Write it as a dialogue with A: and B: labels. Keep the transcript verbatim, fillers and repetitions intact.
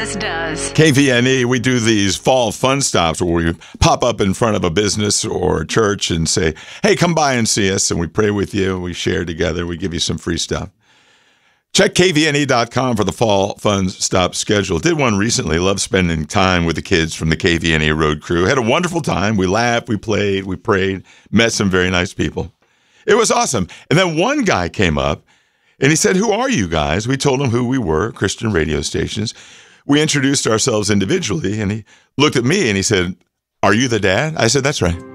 A: Kansas does.
B: K V N E, we do these fall fun stops where we pop up in front of a business or a church and say, hey, come by and see us. And we pray with you. We share together. We give you some free stuff. Check K V N E dot com for the fall fun stop schedule. Did one recently. Love spending time with the kids from the K V N E road crew. Had a wonderful time. We laughed, we played, we prayed, met some very nice people. It was awesome. And then one guy came up and he said, who are you guys? We told him who we were, Christian radio stations. We introduced ourselves individually and he looked at me and he said, are you the dad? I said, that's right.